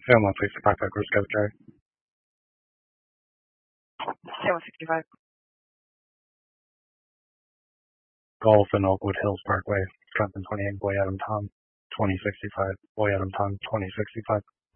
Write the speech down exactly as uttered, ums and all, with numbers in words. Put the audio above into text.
Yeah, one sixty-five Edgar Scout Drive. Yeah, one sixty-five. Golf in Oakwood Hills Parkway. Trenton twenty-eight, Boy Adam Tom, twenty sixty-five. Boy Adam Tom, twenty sixty-five.